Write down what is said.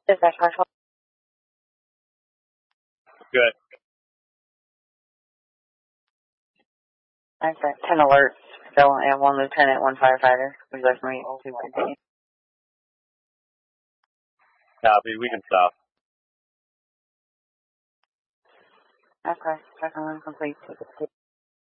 Dispatch Marshall. Good. I'm sorry. 10 alerts. Still, and 1 lieutenant, 1 firefighter. Would you like me to continue? Copy. We can stop. Okay. Second one complete.